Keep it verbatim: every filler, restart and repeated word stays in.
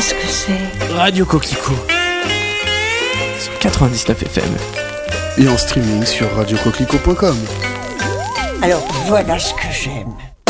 ce que c'est. Radio Coquelicot sur quatre-vingt-dix-neuf F M. Et en streaming sur radio coquelicot point com. Alors voilà ce que j'aime.